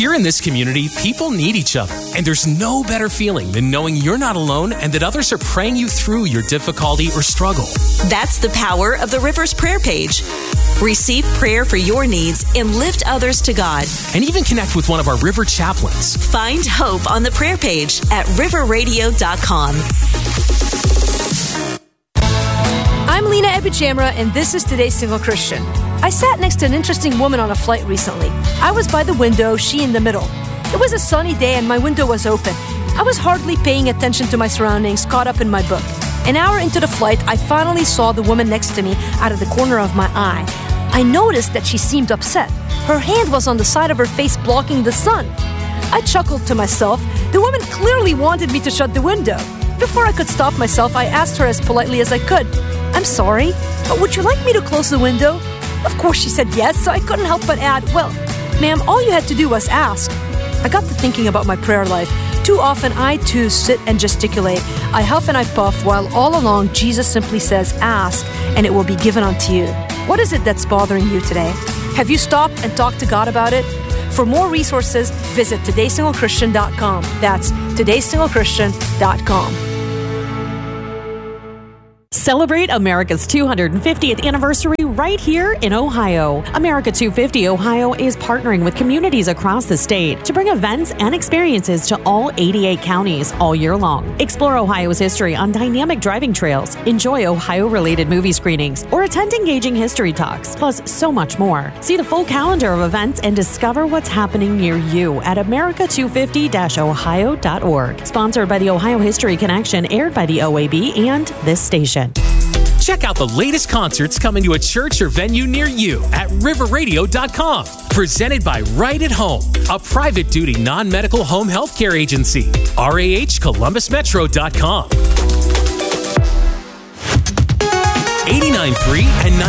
Here in this community, people need each other, and there's no better feeling than knowing you're not alone and that others are praying you through your difficulty or struggle. That's the power of the Rivers prayer page. Receive prayer for your needs and lift others to God. And even connect with one of our River chaplains. Find hope on the prayer page at riverradio.com. I'm Lena Ebichamra, and this is Today's Single Christian. I sat next to an interesting woman on a flight recently. I was by the window, she in the middle. It was a sunny day and my window was open. I was hardly paying attention to my surroundings, caught up in my book. An hour into the flight, I finally saw the woman next to me out of the corner of my eye. I noticed that she seemed upset. Her hand was on the side of her face blocking the sun. I chuckled to myself. The woman clearly wanted me to shut the window. Before I could stop myself, I asked her as politely as I could, "I'm sorry, but would you like me to close the window?" Of course she said yes, so I couldn't help but add, "Well, ma'am, all you had to do was ask." I got to thinking about my prayer life. Too often I too sit and gesticulate. I huff and I puff while all along Jesus simply says, "Ask and it will be given unto you." What is it that's bothering you today? Have you stopped and talked to God about it? For more resources, visit todayssinglechristian.com. That's todayssinglechristian.com. Celebrate America's 250th anniversary right here in Ohio. America 250 Ohio is partnering with communities across the state to bring events and experiences to all 88 counties all year long. Explore Ohio's history on dynamic driving trails, enjoy Ohio-related movie screenings, or attend engaging history talks, plus so much more. See the full calendar of events and discover what's happening near you at america250-ohio.org. Sponsored by the Ohio History Connection, aired by the OAB and this station. Check out the latest concerts coming to a church or venue near you at riverradio.com. Presented by Right at Home, a private duty non-medical home health care agency. RAHColumbusmetro.com. 89.3 and